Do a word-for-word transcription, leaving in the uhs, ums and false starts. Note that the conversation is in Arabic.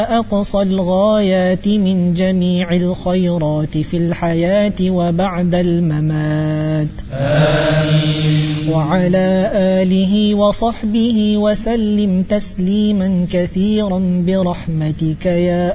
أقصى الغايات من جميع الخيرات في الحياة وبعد الممات. آمين. وعلى آله وصحبه وسلم تسليما كثيرا برحمتك يا